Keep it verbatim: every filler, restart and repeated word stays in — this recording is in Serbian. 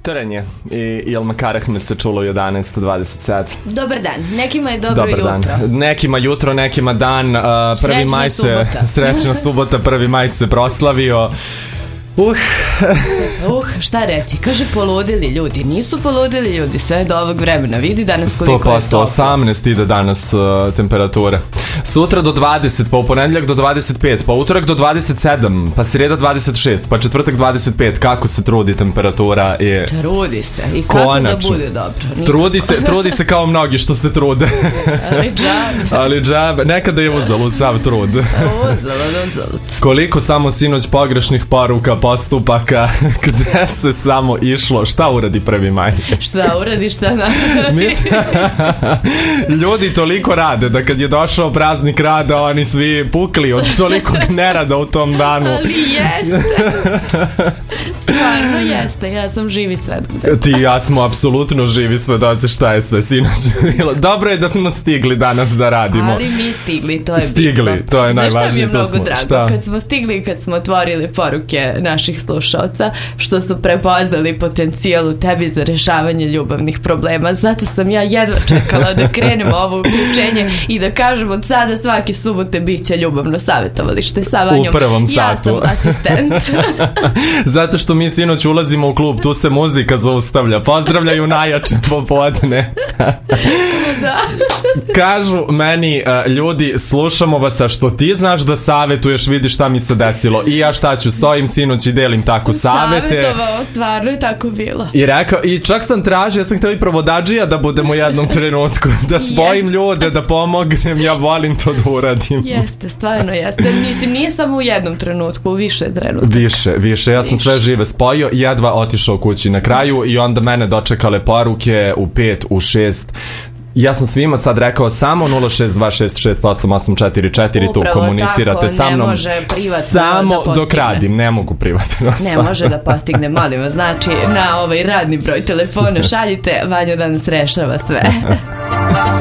jutarnje i jel me karahne se čulo u jedanaest dvadeset sedam. Dobar dan, nekima je dobro Dobar jutro. Dan. Nekima jutro, nekima dan. Uh, prvi Srećna maj se, subota. Srećna subota, prvi maj se proslavio. Uh. uh, šta reći? Kaže poludili ljudi. Nisu poludili ljudi sve do ovog vremena. Vidi danas koliko je toplo. sto posto, osamnaest ide danas uh, temperatura. Sutra do dvadeset, pa u ponedjeljak do dvadeset pet, pa utorak do dvadeset sedam, pa srijeda dvadeset šest, pa četvrtak dvadeset pet. Kako se trudi temperatura je... Trudi se. I kako konačno da bude dobro? Nikako. Trudi se, trudi se kao mnogi što se trude. Ali džabe. Ali džabe. Nekada je uzalud sav trud. Uzalud, uzalud. Koliko samo sinoć pogrešnih poruka, postupaka, gde se samo išlo, šta uradi prvi maj? Šta uradi, šta napravi? Ljudi toliko rade da kad je došao praznik rada, oni svi pukli od tolikog nerada u tom danu. Ali jeste. Stvarno jeste, ja sam živi svedok. Ti i ja smo apsolutno živi svedoci šta je sve sinoć bilo. Dobro je da smo stigli danas da radimo. Ali mi stigli, to je stigli, bitno. to je Znaš najvažnije. šta mi je mnogo smo, drago? šta? Kad smo stigli, kad smo otvorili poruke naših slušalca, što su prepoznali potencijal u tebi za rešavanje ljubavnih problema. Zato sam ja jedva čekala da krenemo ovo uključenje i da kažem od sada svake subote bit će ljubavno savjetovalište sa Vanjom. U prvom satu. Ja sam asistent. Zato što mi sinoć ulazimo u klub, tu se muzika zaustavlja. Pozdravljaju najjače popodne. Da. Kažu meni uh, ljudi, slušamo vas, a što ti znaš da savjetuješ, vidi šta mi se desilo. I ja šta ću, stojim sinoć i delim tako savjete. Savjetovao, stvarno je tako bilo. I rekao, i čak sam tražio, ja sam htio i provodadžija da budem u jednom trenutku, da spojim Jest. ljude, da pomognem, ja volim to da uradim. Jeste, stvarno jeste. Mislim, nije samo u jednom trenutku, u više trenutku. Više, više, ja sam Više. sve žive spojio i jedva otišao kući na kraju i onda mene dočekale poruke u pet, u šest. Ja sam svima sad rekao samo nula šest dva šest šest osam osam četiri četiri, tu Upravo komunicirate tako, sa ne mnom. može privatno samo da postigne. dok radim, ne mogu privatno. Ne može da postigne, molim vas. Znači, na ovaj radni broj telefona šaljite, Vanja danas rešava sve.